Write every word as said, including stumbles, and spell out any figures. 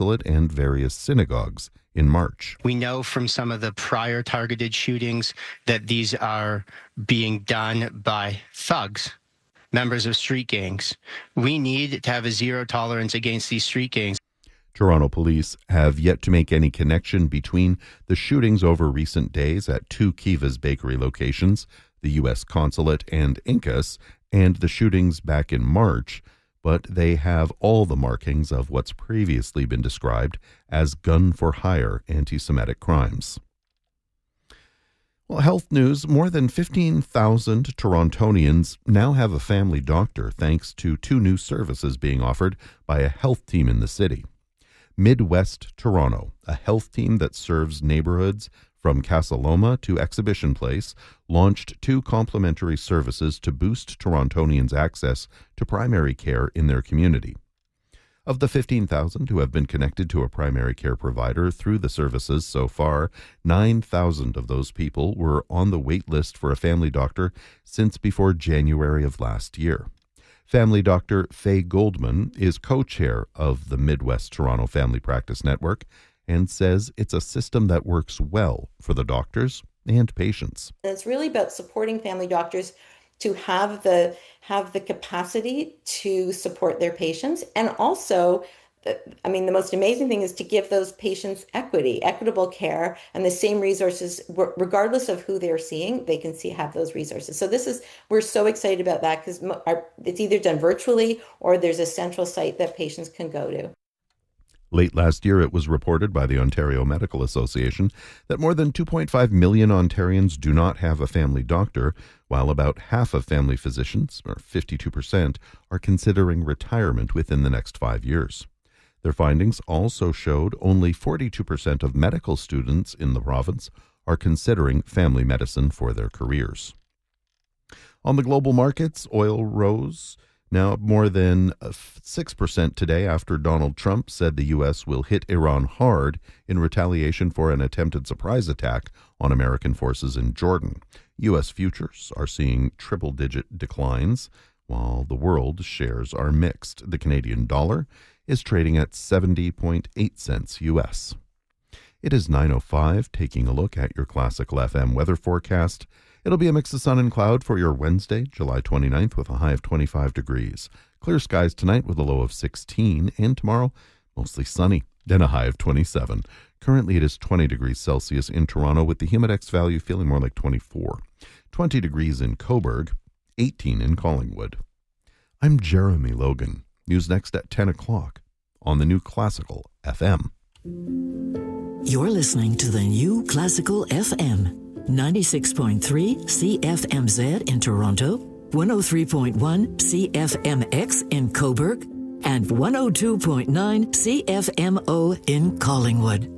consulate and various synagogues in March. We know from some of the prior targeted shootings that these are being done by thugs, members of street gangs. We need to have a zero tolerance against these street gangs. Toronto police have yet to make any connection between the shootings over recent days at two Kiva's bakery locations, the U S consulate and Incas, and the shootings back in March, but they have all the markings of what's previously been described as gun-for-hire anti-Semitic crimes. Well, health news, more than fifteen thousand Torontonians now have a family doctor thanks to two new services being offered by a health team in the city. Midwest Toronto, a health team that serves neighborhoods from Casa Loma to Exhibition Place, launched two complimentary services to boost Torontonians' access to primary care in their community. Of the fifteen thousand who have been connected to a primary care provider through the services so far, nine thousand of those people were on the wait list for a family doctor since before January of last year. Family doctor Faye Goldman is co-chair of the Midwest Toronto Family Practice Network and says it's a system that works well for the doctors and patients. It's really about supporting family doctors to have the have the capacity to support their patients, and also, I mean, the most amazing thing is to give those patients equity, equitable care, and the same resources, regardless of who they're seeing, they can see have those resources. So this is, we're so excited about that because it's either done virtually or there's a central site that patients can go to. Late last year, it was reported by the Ontario Medical Association that more than two point five million Ontarians do not have a family doctor, while about half of family physicians, or fifty-two percent, are considering retirement within the next five years. Their findings also showed only forty-two percent of medical students in the province are considering family medicine for their careers. On the global markets, oil rose now more than six percent today after Donald Trump said the U S will hit Iran hard in retaliation for an attempted surprise attack on American forces in Jordan. U S futures are seeing triple-digit declines, while the world shares are mixed. The Canadian dollar is trading at seventy point eight cents U S. It is nine oh five, taking a look at your Classical F M weather forecast. It'll be a mix of sun and cloud for your Wednesday, July twenty-ninth, with a high of twenty-five degrees. Clear skies tonight with a low of sixteen, and tomorrow, mostly sunny, then a high of twenty-seven. Currently, it is twenty degrees Celsius in Toronto, with the Humidex value feeling more like twenty-four. twenty degrees in Cobourg, eighteen in Collingwood. I'm Jeremy Logan. News next at ten o'clock on the new Classical F M. You're listening to the new Classical F M. ninety-six point three C F M Z in Toronto, one oh three point one C F M X in Cobourg, and one oh two point nine C F M O in Collingwood.